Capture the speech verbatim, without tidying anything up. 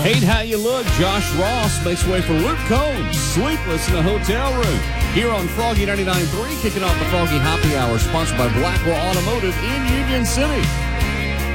Hate how you look. Josh Ross makes way for Luke Combs, sleepless in a hotel room. Here on Froggy ninety-nine point three, kicking off the Froggy Happy Hour, sponsored by Blackwell Automotive in Union City.